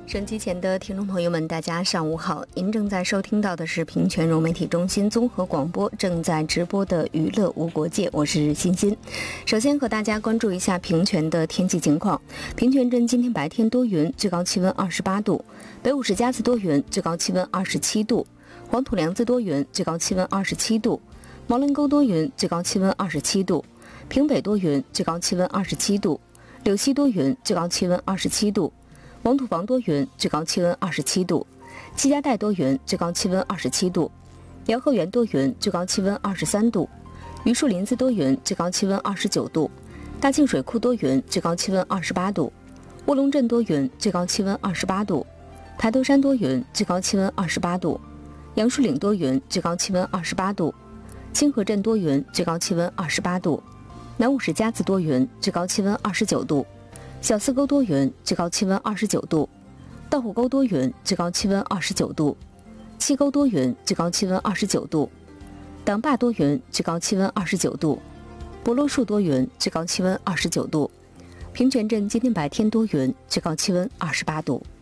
手机前的听众朋友们，大家上午好！您正在收听到的是平泉融媒体中心综合广播正在直播的娱乐无国界，我是欣欣。首先和大家关注一下平泉的天气情况。平泉镇今天白天多云，最高气温28度；北五市佳子多云，最高气温27度；黄土梁子多云，最高气温27度；毛棱沟多云，最高气温27度；平北多云，最高气温27度；柳溪多云，最高气温27度；黄土房多云，最高气温27度；戚家岱多云，最高气温27度；辽河源多云，最高气温23度；榆树林子多云，最高气温29度；大庆水库多云，最高气温28度；卧龙镇多云，最高气温28度；台头山多云，最高气温28度；杨树岭多云，最高气温28度；清河镇多云，最高气温28度；南五市佳子多云，最高气温29度；小泗沟多云，最高气温29度；道虎沟多云，最高气温29度；七沟多云，最高气温29度；党坝多云，最高气温29度；博罗树多云，最高气温29度；平泉镇今天白天多云，最高气温28度。